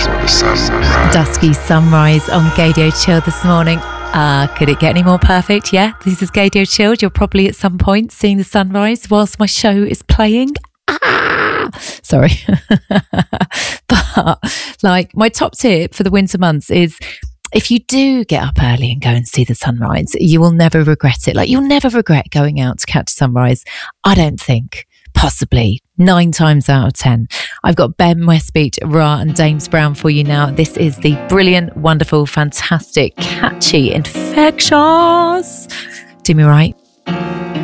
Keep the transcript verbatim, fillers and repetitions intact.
Dusky Sunrise on Gaydio Chill this morning. Uh, could it get any more perfect? Yeah, this is Gaydio Chill. You're probably at some point seeing the sunrise whilst my show is playing. Ah! Sorry. But like my top tip for the winter months is, if you do get up early and go and see the sunrise, you will never regret it. Like, you'll never regret going out to catch sunrise. I don't think. Possibly nine times out of ten. I've got Ben Westbeach, Ra and James Brown for you now. This is the brilliant, wonderful, fantastic, catchy, infectious Do Me Right.